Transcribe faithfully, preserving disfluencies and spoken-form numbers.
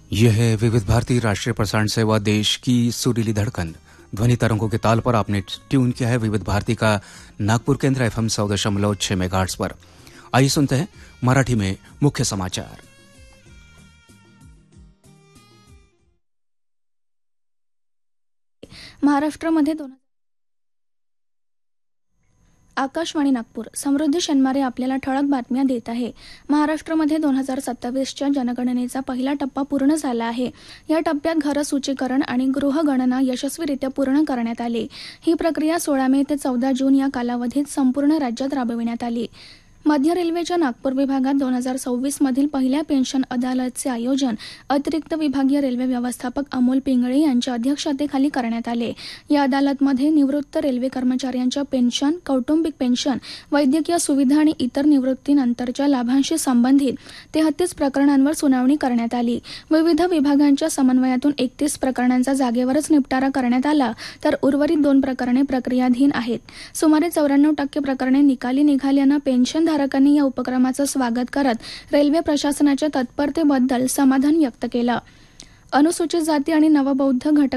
यह है विविध भारती राष्ट्रीय प्रसारण सेवा, देश की सुरीली धड़कन। ध्वनि तरंगों के ताल पर आपने ट्यून किया है विविध भारती का नागपुर केंद्र एफएम सौ दशमलव छह मेगाहर्ट्ज पर। आइए सुनते हैं मराठी में मुख्य समाचार। महाराष्ट्रामध्ये दोन आकाशवाणी नागपूर समृद्धी शनिवारी आपल्याला ठळक बातम्या देत आहे। महाराष्ट्रामध्ये दोन हजार सत्तावीसच्या जनगणनेचा पहिला टप्पा पूर्ण झाला आहे। या टप्प्यात घरसूचीकरण आणि गृहगणना यशस्वीरित्या पूर्ण करण्यात आली। ही प्रक्रिया सोळा मे ते चौदा जून या कालावधीत संपूर्ण राज्यात राबविण्यात आली। मध्य रेल्वेच्या नागपूर विभागात दोन हजार सव्वीस मधील पहिल्या पेन्शन अदालतचे आयोजन अतिरिक्त विभागीय रेल्वे व्यवस्थापक अमोल पिंगळे यांच्या अध्यक्षतेखाली करण्यात आले। या अदालतमध्ये निवृत्त रेल्वे कर्मचाऱ्यांच्या पेन्शन, कौटुंबिक पेन्शन, वैद्यकीय सुविधा आणि इतर निवृत्तीनंतरच्या लाभांशी संबंधित तेहतीस प्रकरणांवर सुनावणी करण्यात आली। विविध विभागांच्या समन्वयातून एकतीस प्रकरणांचा जागेवरच निपटारा करण्यात आला, तर उर्वरित दोन प्रकरणे प्रक्रियाधीन आहेत। सुमारे चौऱ्याण्णव टक्के प्रकरणे निकाली निघाल्यानं पेन्शन धारकांनी या उपक्रमाचं स्वागत करत रेल्वे प्रशासनाच्या तत्परतेबद्दल समाधान व्यक्त केलं। अनुसूचित जाती आणि नवबौद्ध घटक